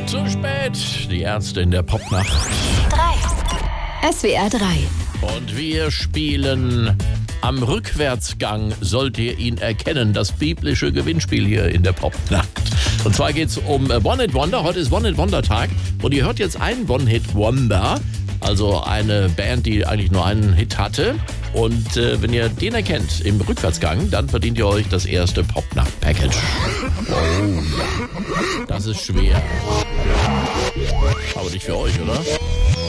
Zu spät. Die Ärzte in der Popnacht. 3. SWR 3. Und wir spielen am Rückwärtsgang, sollt ihr ihn erkennen. Das biblische Gewinnspiel hier in der Popnacht. Und zwar geht es um One-Hit-Wonder. Heute ist One-Hit-Wonder-Tag. Und ihr hört jetzt einen One-Hit-Wonder. Also eine Band, die eigentlich nur einen Hit hatte. Und wenn ihr den erkennt im Rückwärtsgang, dann verdient ihr euch das erste Popnacht-Package. Oh, das ist schwer. Aber nicht für euch, oder?